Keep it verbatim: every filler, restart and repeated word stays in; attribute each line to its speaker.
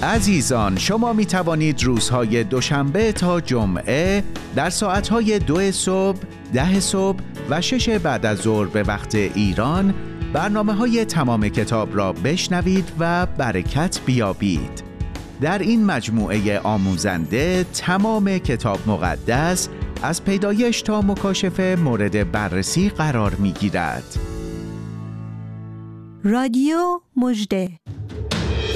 Speaker 1: عزیزان، شما می توانید روزهای دوشنبه تا جمعه در ساعتهای دو صبح، ده صبح و شش بعد از ظهر به وقت ایران برنامه‌های تمام کتاب را بشنوید و برکت بیابید. در این مجموعه آموزنده تمام کتاب مقدس از پیدایش تا مکاشفه مورد بررسی قرار می‌گیرد.
Speaker 2: رادیو مژده